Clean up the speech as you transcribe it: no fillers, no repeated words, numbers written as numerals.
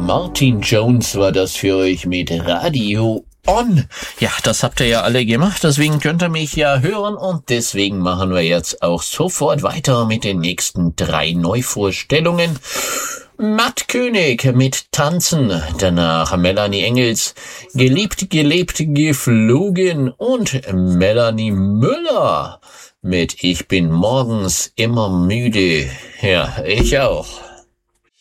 Martin Jones war das für euch mit Radio On. Ja, das habt ihr ja alle gemacht, deswegen könnt ihr mich ja hören und deswegen machen wir jetzt auch sofort weiter mit den nächsten 3 Neuvorstellungen. Matt König mit Tanzen, danach Melanie Engels, Geliebt, gelebt, geflogen und Melanie Müller mit Ich bin morgens immer müde. Ja, ich auch.